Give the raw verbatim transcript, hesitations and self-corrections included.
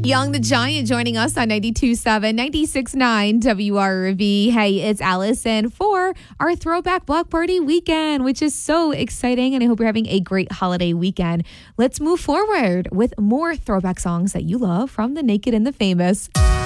Young the Giant joining us on ninety-two point seven, ninety-six point nine W R V. Hey, it's Allison for our Throwback Block Party weekend, which is so exciting, and I hope you're having a great holiday weekend. Let's move forward with more throwback songs that you love from the Naked and the Famous.